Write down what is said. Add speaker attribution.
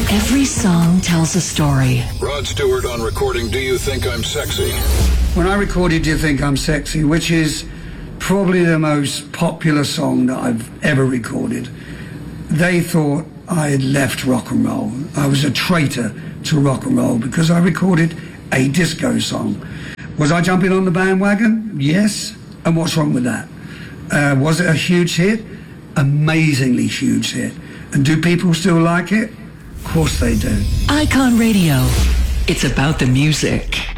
Speaker 1: Every song tells a story.
Speaker 2: Rod Stewart on recording Do You Think I'm Sexy?
Speaker 3: When I recorded Do You Think I'm Sexy, which is probably the most popular song that I've ever recorded, they thought I had left rock and roll. I was a traitor to rock and roll because I recorded a disco song. Was I jumping on the bandwagon? Yes. And what's wrong with that? Was it a huge hit? Amazingly huge hit. And do people still like it? Of course they do.
Speaker 1: Icon Radio. It's about the music.